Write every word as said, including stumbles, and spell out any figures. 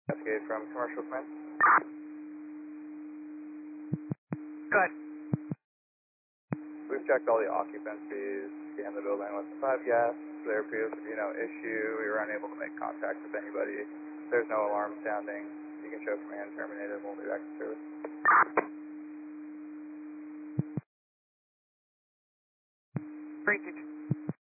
Cascade from Commercial Command. Good. We've checked all the occupancies, scanned the building with the five gas. There appears to be no issue. We were unable to make contact with anybody. There's no alarm sounding. You can show command terminated. We'll be back to service. Breakage.